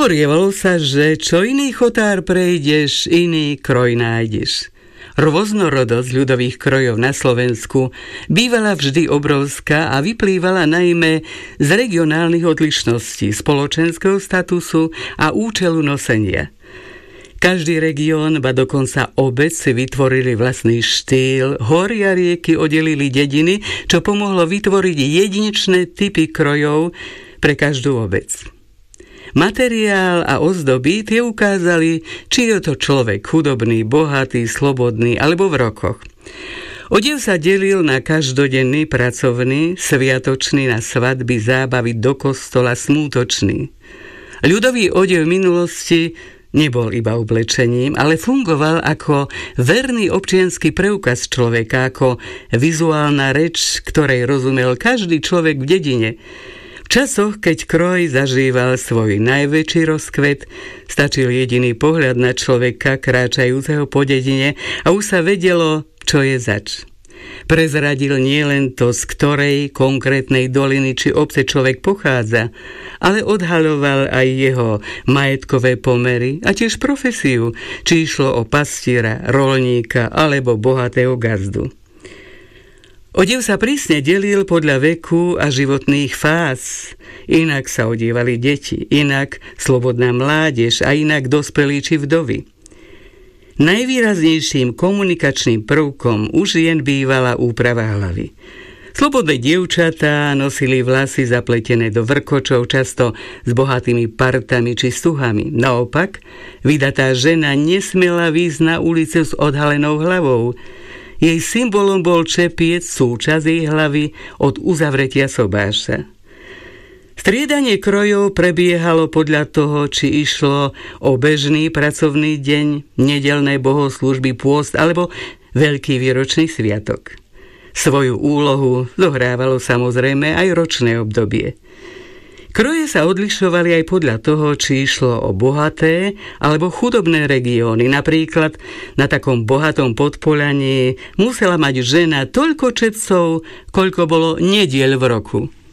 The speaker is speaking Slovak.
Hovorievalo sa, že čo iný chotár prejdeš, iný kroj nájdeš. Rôznorodosť ľudových krojov na Slovensku bývala vždy obrovská a vyplývala najmä z regionálnych odlišností, spoločenského statusu a účelu nosenia. Každý región, ba dokonca obec si vytvorili vlastný štýl, hory a rieky oddelili dediny, čo pomohlo vytvoriť jedinečné typy krojov pre každú obec. Materiál a ozdoby tie ukázali, či je to človek chudobný, bohatý, slobodný alebo v rokoch. Odev sa delil na každodenný, pracovný, sviatočný, na svadby, zábavy, do kostola, smútočný. Ľudový odev v minulosti nebol iba oblečením, ale fungoval ako verný občiansky preukaz človeka, ako vizuálna reč, ktorej rozumel každý človek v dedine. V časoch, keď kroj zažíval svoj najväčší rozkvet, stačil jediný pohľad na človeka kráčajúceho po dedine a už sa vedelo, čo je zač. Prezradil nielen to, z ktorej konkrétnej doliny či obce človek pochádza, ale odhaľoval aj jeho majetkové pomery a tiež profesiu, či išlo o pastiera, roľníka alebo bohatého gazdu. Odev sa prísne delil podľa veku a životných fáz. Inak sa odievali deti, inak slobodná mládež a inak dospelí či vdovy. Najvýraznejším komunikačným prvkom u žien bývala úprava hlavy. Slobodné dievčatá nosili vlasy zapletené do vrkočov, často s bohatými partami či stuhami. Naopak, vydatá žena nesmela výjsť na ulicu s odhalenou hlavou. Jej symbolom bol čepiec, súčasť jej hlavy od uzavretia sobáša. Striedanie krojov prebiehalo podľa toho, či išlo o bežný pracovný deň, nedeľné bohoslúžby, pôst alebo veľký výročný sviatok. Svoju úlohu zohrávalo samozrejme aj ročné obdobie. Kroje sa odlišovali aj podľa toho, či išlo o bohaté alebo chudobné regióny. Napríklad na takom bohatom Podpolaní musela mať žena toľko čepcov, koľko bolo nediel v roku.